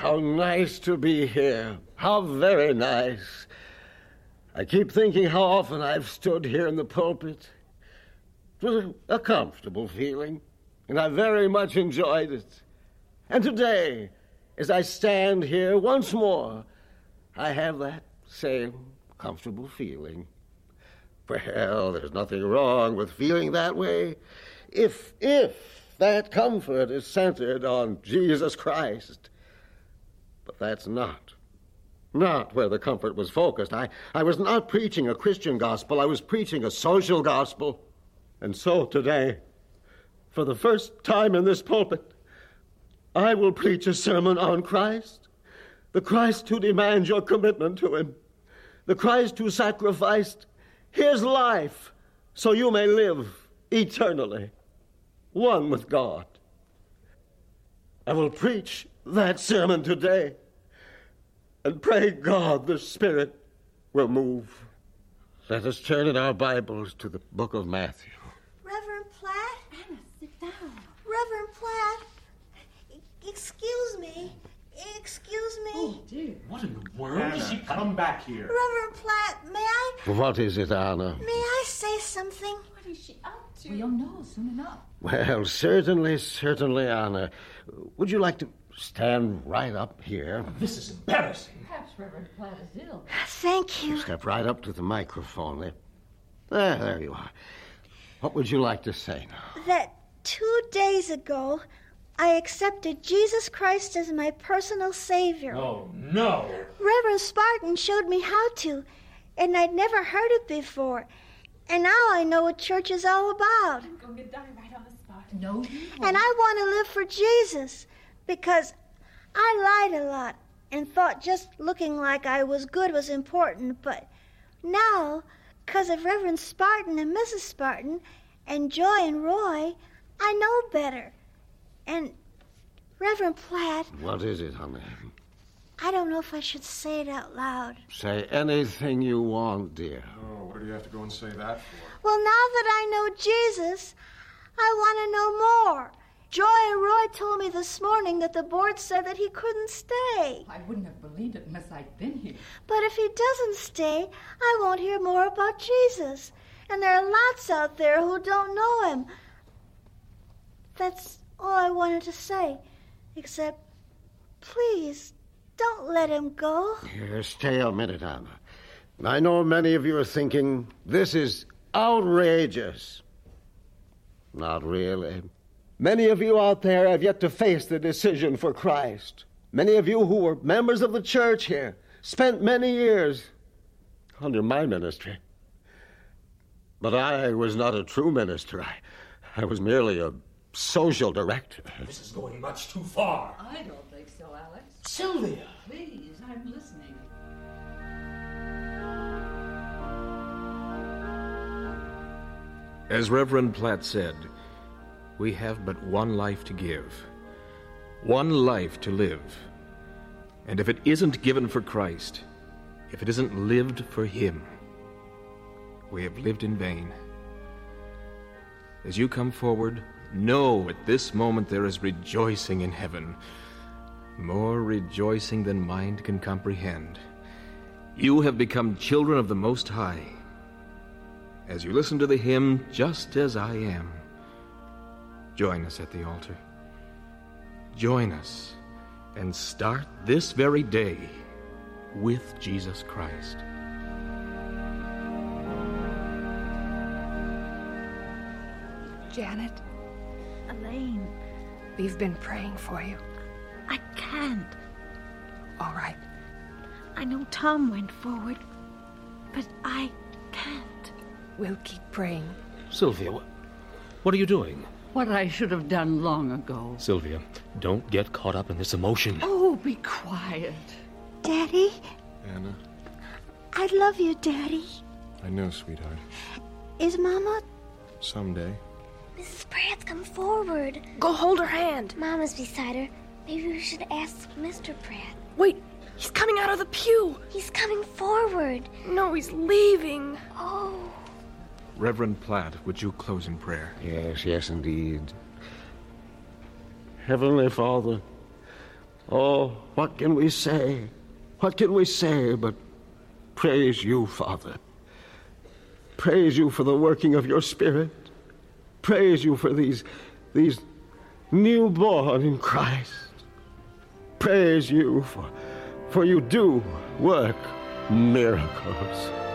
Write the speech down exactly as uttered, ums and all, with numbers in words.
how nice to be here. How very nice. I keep thinking how often I've stood here in the pulpit. It was a, a comfortable feeling, and I very much enjoyed it. And today, as I stand here once more, I have that same comfortable feeling. Well, there's nothing wrong with feeling that way if, if that comfort is centered on Jesus Christ. But that's not, not where the comfort was focused. I, I was not preaching a Christian gospel. I was preaching a social gospel. And so today, for the first time in this pulpit, I will preach a sermon on Christ, the Christ who demands your commitment to him, the Christ who sacrificed his life so you may live eternally, one with God. I will preach that sermon today and pray God the Spirit will move. Let us turn in our Bibles to the book of Matthew. Reverend Platt? Anna, sit down. Reverend Platt? Excuse me. Excuse me. Oh, dear. What in the world? Anna, Is she come back here. Reverend Platt, may I... What is it, Anna? May I say something? What is she up to? We'll know soon enough. Well, certainly, certainly, Anna. Would you like to stand right up here? This is embarrassing. Perhaps Reverend Platt is ill. Thank you. Step right up to the microphone there. There, there you are. What would you like to say now? That two days ago, I accepted Jesus Christ as my personal Savior. Oh, no. Reverend Spartan showed me how to, and I'd never heard it before. And now I know what church is all about. I'm going to die right on the spot. No, you won't. And I want to live for Jesus, because I lied a lot and thought just looking like I was good was important. But now, because of Reverend Spartan and Missus Spartan and Joy and Roy, I know better. And Reverend Platt... What is it, honey? I don't know if I should say it out loud. Say anything you want, dear. Oh, what do you have to go and say that for? Well, now that I know Jesus, I want to know more. Joy and Roy told me this morning that the board said that he couldn't stay. I wouldn't have believed it unless I'd been here. But if he doesn't stay, I won't hear more about Jesus. And there are lots out there who don't know him. That's all I wanted to say, except, please, don't let him go. Here, stay a minute, Anna. I know many of you are thinking, this is outrageous. Not really. Many of you out there have yet to face the decision for Christ. Many of you who were members of the church here spent many years under my ministry. But I was not a true minister. I, I was merely a social director. This is going much too far. I don't think so, Alex. Sylvia! Please, I'm listening. As Reverend Platt said, we have but one life to give, one life to live. And if it isn't given for Christ, if it isn't lived for him, we have lived in vain. As you come forward, know at this moment there is rejoicing in heaven, more rejoicing than mind can comprehend. You have become children of the Most High. As you listen to the hymn, Just As I Am, join us at the altar. Join us and start this very day with Jesus Christ. Janet, Elaine, we've been praying for you. I can't. All right. I know Tom went forward, but I can't. We'll keep praying. Sylvia, what, what are you doing? What I should have done long ago. Sylvia, don't get caught up in this emotion. Oh, be quiet. Daddy? Anna, I love you, Daddy. I know, sweetheart. Is Mama... Someday. Missus Pratt's come forward. Go hold her hand. Mama's beside her. Maybe we should ask Mister Pratt. Wait, he's coming out of the pew. He's coming forward. No, he's leaving. Oh. Reverend Platt, would you close in prayer? Yes, yes, indeed. Heavenly Father, Oh, what can we say? What can we say but praise you, Father? Praise you for the working of your Spirit. Praise you for these, these newborn in Christ. Praise you for, for you do work miracles.